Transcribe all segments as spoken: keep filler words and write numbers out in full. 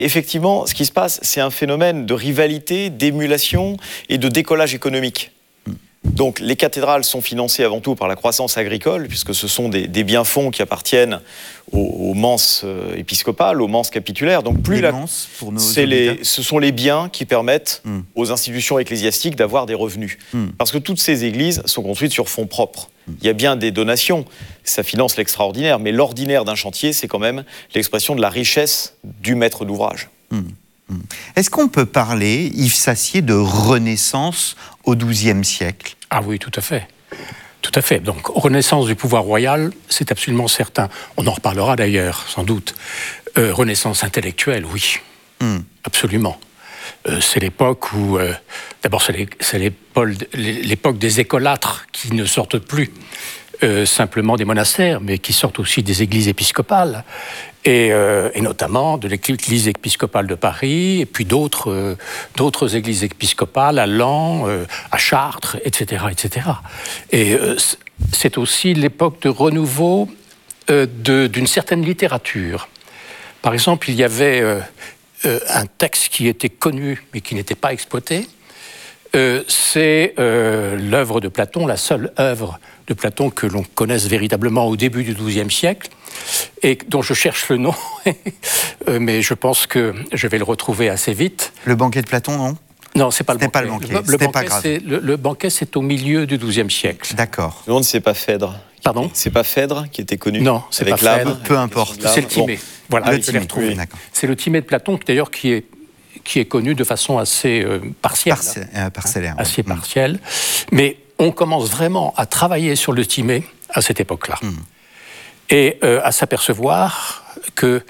Effectivement, ce qui se passe, c'est un phénomène de rivalité, d'émulation et de décollage économique. Donc les cathédrales sont financées avant tout par la croissance agricole, puisque ce sont des, des biens-fonds qui appartiennent aux, aux menses euh, épiscopales, aux menses capitulaires. Donc plus les la, menses, pour nos c'est les, ce sont les biens qui permettent mm. aux institutions ecclésiastiques d'avoir des revenus. Mm. Parce que toutes ces églises sont construites sur fonds propres. Mm. Il y a bien des donations, ça finance l'extraordinaire, mais l'ordinaire d'un chantier, c'est quand même l'expression de la richesse du maître d'ouvrage. Mm. Est-ce qu'on peut parler, Yves Sassier, de renaissance au douzième siècle? Ah oui, tout à fait. Tout à fait. Donc, renaissance du pouvoir royal, c'est absolument certain. On en reparlera d'ailleurs, sans doute. Euh, renaissance intellectuelle, oui. Mm. Absolument. Euh, c'est l'époque où... Euh, d'abord, c'est, les, c'est l'époque des écolâtres qui ne sortent plus euh, simplement des monastères, mais qui sortent aussi des églises épiscopales. Et, euh, et notamment de l'église épiscopale de Paris, et puis d'autres, euh, d'autres églises épiscopales à Laon, euh, à Chartres, et cetera, et cetera. Et euh, c'est aussi l'époque de renouveau euh, de, d'une certaine littérature. Par exemple, il y avait euh, euh, un texte qui était connu, mais qui n'était pas exploité. Euh, c'est euh, l'œuvre de Platon, la seule œuvre de Platon que l'on connaisse véritablement au début du douzième siècle, et dont je cherche le nom, mais je pense que je vais le retrouver assez vite. Le banquet de Platon, non? Non, c'est pas, pas le banquet. Le, le, banquet, c'est, le, le banquet, c'est au milieu du douzième siècle. D'accord. Non, c'est pas Phèdre. Pardon? C'est pas Phèdre qui était connu? Non, c'est avec pas Phèdre. Peu importe. C'est le Timée. Bon. Voilà, ah, le le Timée. Oui, c'est le Timée de Platon, d'ailleurs, qui est qui est connu de façon assez euh, partielle. Parci euh, parcellaire. Hein, assez partielle. Mais on commence vraiment à travailler sur le Timée à cette époque-là. Mm. Et euh, à s'apercevoir que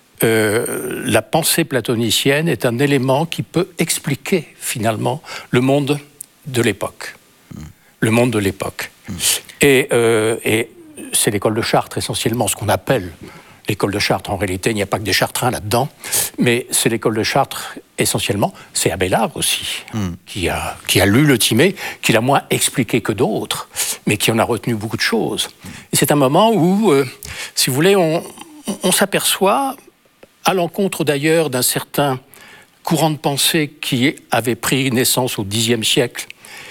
euh, la pensée platonicienne est un élément qui peut expliquer, finalement, le monde de l'époque. Mm. Le monde de l'époque. Mm. Et, euh, et c'est l'école de Chartres, essentiellement, ce qu'on appelle... L'école de Chartres, en réalité, il n'y a pas que des Chartrains là-dedans, mais c'est l'école de Chartres essentiellement. C'est Abélard aussi, mm. qui, a, qui a lu le Timée, qui l'a moins expliqué que d'autres, mais qui en a retenu beaucoup de choses. Et c'est un moment où, euh, si vous voulez, on, on, on s'aperçoit, à l'encontre d'ailleurs d'un certain courant de pensée qui avait pris naissance au dixième siècle,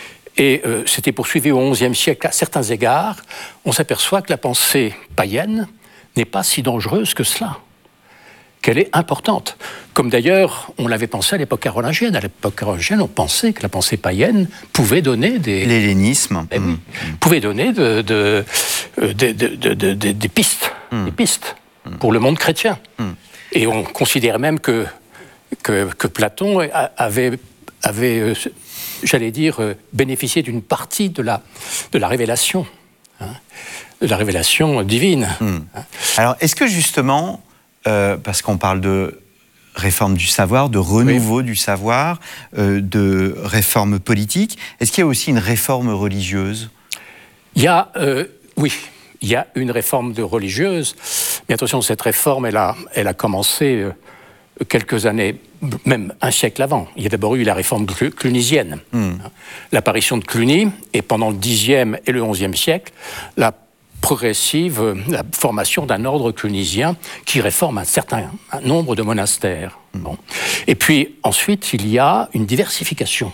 et euh, s'était poursuivi au onzième siècle à certains égards, on s'aperçoit que la pensée païenne n'est pas si dangereuse que cela, qu'elle est importante. Comme d'ailleurs, on l'avait pensé à l'époque carolingienne. À l'époque carolingienne, on pensait que la pensée païenne pouvait donner des... L'hellénisme. Eh oui, mmh. pouvait donner de, de, de, de, de, de, de, des pistes, mmh. des pistes mmh. pour le monde chrétien. Mmh. Et on considérait même que, que, que Platon avait, avait j'allais dire, bénéficié d'une partie de la, de la révélation. Hein, de la révélation divine. Mmh. Alors, est-ce que justement, euh, parce qu'on parle de réforme du savoir, de renouveau oui. du savoir, euh, de réforme politique, est-ce qu'il y a aussi une réforme religieuse? Il y a, euh, oui, il y a une réforme de religieuse, mais attention, cette réforme, elle a, elle a commencé euh, quelques années, même un siècle avant. Il y a d'abord eu la réforme clunisienne, mmh. l'apparition de Cluny, et pendant le dixième et le onzième siècle, la progressive, la formation d'un ordre clunisien qui réforme un certain un nombre de monastères. Bon. Et puis ensuite, il y a une diversification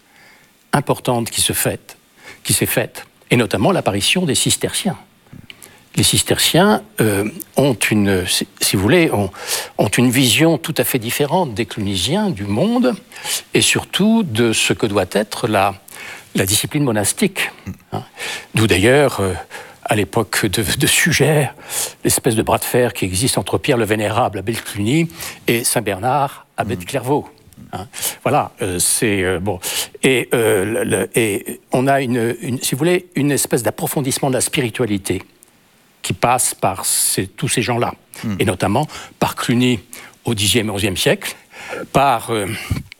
importante qui se fait, qui s'est faite, et notamment l'apparition des cisterciens. Les cisterciens euh, ont une, si, si vous voulez, ont, ont une vision tout à fait différente des clunisiens du monde, et surtout de ce que doit être la, la discipline monastique. Hein. D'où d'ailleurs... Euh, à l'époque de, de Sugère, l'espèce de bras de fer qui existe entre Pierre le Vénérable à Belle-Cluny et Saint-Bernard à Bête-Clairvaux. Hein. Voilà, euh, c'est euh, bon. Et, euh, le, le, et on a une, une, si vous voulez, une espèce d'approfondissement de la spiritualité qui passe par ces, tous ces gens-là, mmh. et notamment par Cluny au dixième et onzième siècle, par euh,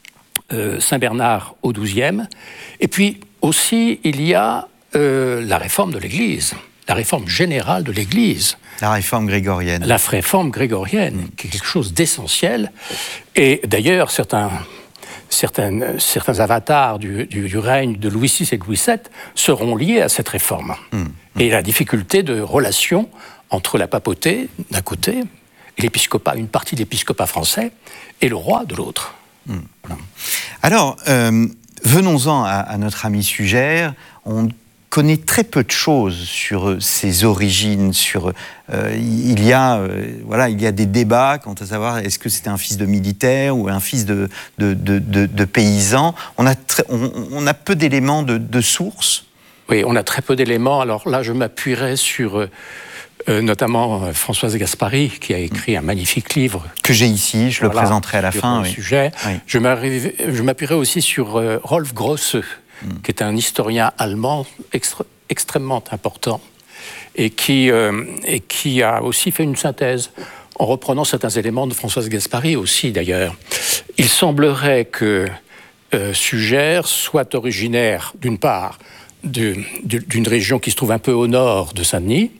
euh, Saint-Bernard au douzième, et puis aussi il y a euh, la réforme de l'Église. La réforme générale de l'Église. La réforme grégorienne. La réforme grégorienne, mmh. qui est quelque chose d'essentiel. Et d'ailleurs, certains, certains, certains avatars du, du, du règne de Louis six et de Louis sept seront liés à cette réforme. Mmh. Mmh. Et la difficulté de relation entre la papauté, d'un côté, et l'épiscopat, une partie de l'épiscopat français, et le roi de l'autre. Mmh. Voilà. Alors, euh, venons-en à, à notre ami Sugère. On connaît très peu de choses sur ses origines. Sur, euh, il y a, euh, voilà, il y a des débats quant à savoir est-ce que c'était un fils de militaire ou un fils de, de, de, de, de paysan. On a, très, on, on a peu d'éléments de, de sources. Oui, on a très peu d'éléments. Alors là, je m'appuierai sur euh, euh, notamment euh, Françoise Gaspari, qui a écrit un magnifique livre. Que j'ai ici, je voilà, le présenterai à la fin. Oui. Sujet. Oui. Je m'appuierai aussi sur euh, Rolf Grosse, mm. qui est un historien allemand extra, extrêmement important et qui, euh, et qui a aussi fait une synthèse en reprenant certains éléments de Françoise Gaspari aussi, d'ailleurs. Il semblerait que euh, Sugère soit originaire, d'une part, De, de, d'une région qui se trouve un peu au nord de Saint-Denis.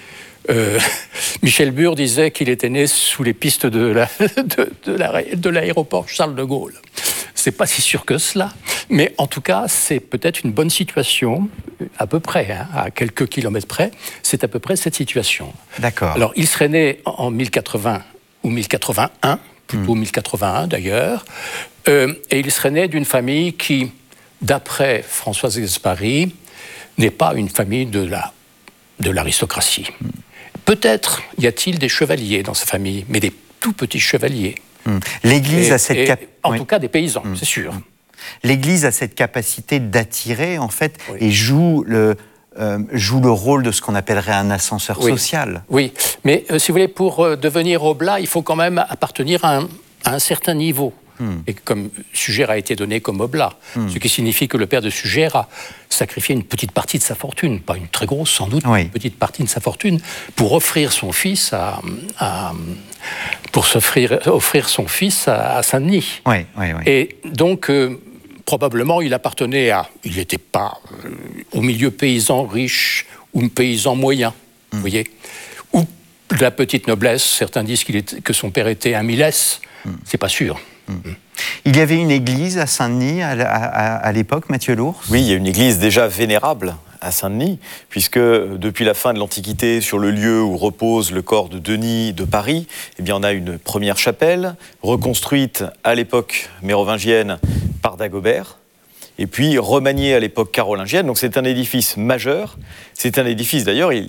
Euh, Michel Bure disait qu'il était né sous les pistes de, la, de, de, la, de l'aéroport Charles de Gaulle. C'est pas si sûr que cela, mais en tout cas, c'est peut-être une bonne situation, à peu près, hein, à quelques kilomètres près, c'est à peu près cette situation. D'accord. Alors, il serait né en mille quatre-vingts ou mille quatre-vingt-un, plutôt mmh. mille quatre-vingt-un d'ailleurs, euh, et il serait né d'une famille qui, d'après Françoise Gaspari, n'est pas une famille de, la, de l'aristocratie. Mm. Peut-être y a-t-il des chevaliers dans sa famille, mais des tout petits chevaliers. Mm. L'Église et, a cette capacité... En oui. tout cas, des paysans, mm. c'est sûr. Mm. L'Église a cette capacité d'attirer, en fait, oui. et joue le, euh, joue le rôle de ce qu'on appellerait un ascenseur oui. social. Oui, mais euh, si vous voulez, pour euh, devenir oblat, il faut quand même appartenir à un, à un certain niveau. Mmh. Et comme Sugère a été donné comme oblat, mmh. ce qui signifie que le père de Sugère a sacrifié une petite partie de sa fortune, pas une très grosse sans doute, oui. une petite partie de sa fortune, pour offrir son fils à, à pour s'offrir, offrir son fils à, à Saint-Denis. Oui, oui, oui. Et donc euh, probablement il appartenait à, il n'était pas euh, au milieu paysan riche ou paysan moyen, mmh. vous voyez, ou de la petite noblesse. Certains disent qu'il était, que son père était un milès, mmh. c'est pas sûr. Il y avait une église à Saint-Denis à, à, à l'époque, Mathieu Lours ? Oui, il y a une église déjà vénérable à Saint-Denis, puisque depuis la fin de l'Antiquité, sur le lieu où repose le corps de Denis de Paris, eh bien, on a une première chapelle, reconstruite à l'époque mérovingienne par Dagobert, et puis remaniée à l'époque carolingienne. Donc c'est un édifice majeur, c'est un édifice d'ailleurs il,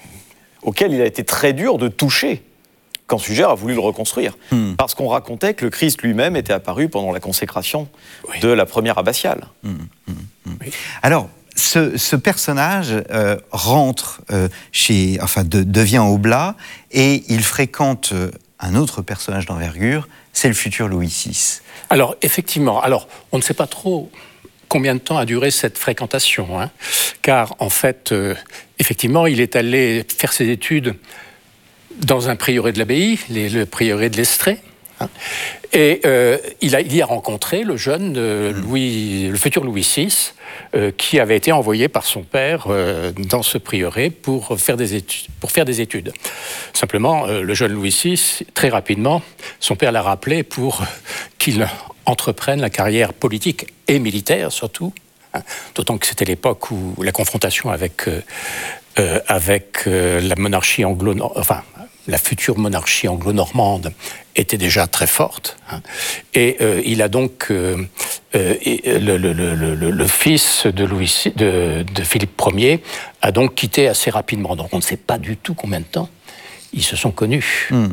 auquel il a été très dur de toucher quand Sugère a voulu le reconstruire. Hmm. Parce qu'on racontait que le Christ lui-même était apparu pendant la consécration oui. de la première abbatiale. Hmm. Hmm. Hmm. Oui. Alors, ce, ce personnage euh, rentre euh, chez... Enfin, de, devient oblat, et il fréquente euh, un autre personnage d'envergure, c'est le futur Louis six. Alors, effectivement, alors, on ne sait pas trop combien de temps a duré cette fréquentation, hein, car, en fait, euh, effectivement, il est allé faire ses études dans un prieuré de l'abbaye, le prieuré de l'Estrée, hein, et euh, il, a, il y a rencontré le jeune euh, Louis, le futur Louis six, euh, qui avait été envoyé par son père euh, dans ce prieuré pour faire des études. Pour faire des études. Simplement, euh, le jeune Louis six, très rapidement, son père l'a rappelé pour qu'il entreprenne la carrière politique et militaire surtout, hein, d'autant que c'était l'époque où la confrontation avec euh, euh, avec euh, la monarchie anglo, enfin la future monarchie anglo-normande était déjà très forte, hein, et euh, il a donc euh, euh, le, le, le, le, le fils de, Louis, de, de Philippe Ier a donc quitté assez rapidement. Donc on ne sait pas du tout combien de temps ils se sont connus. Mm.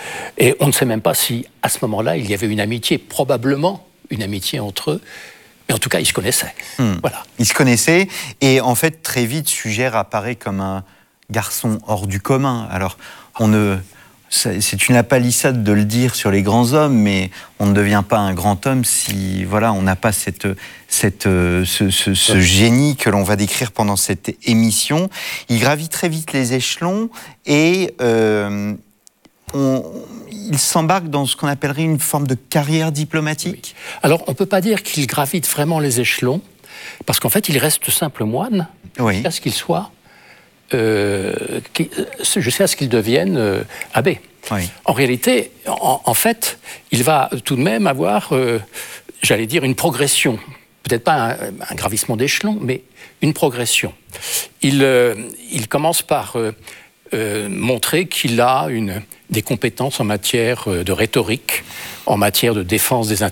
Et on ne sait même pas si, à ce moment-là, il y avait une amitié, probablement une amitié entre eux, mais en tout cas, ils se connaissaient. Mm. Voilà. Ils se connaissaient, et en fait, très vite, Sugère apparaît comme un garçon hors du commun. Alors, on ne... C'est une lapalissade de le dire sur les grands hommes, mais on ne devient pas un grand homme si voilà, on n'a pas cette, cette, ce, ce, ce génie que l'on va décrire pendant cette émission. Il gravit très vite les échelons et euh, on, il s'embarque dans ce qu'on appellerait une forme de carrière diplomatique. Oui. Alors, on ne peut pas dire qu'il gravite vraiment les échelons, parce qu'en fait, il reste simple moine, oui. jusqu'à ce qu'il soit... Euh, qui, jusqu'à ce qu'il devienne euh, abbé. Oui. En réalité, en, en fait, il va tout de même avoir, euh, j'allais dire, une progression. Peut-être pas un, un gravissement d'échelon, mais une progression. Il, euh, il commence par euh, euh, montrer qu'il a une, des compétences en matière de rhétorique, en matière de défense des intérêts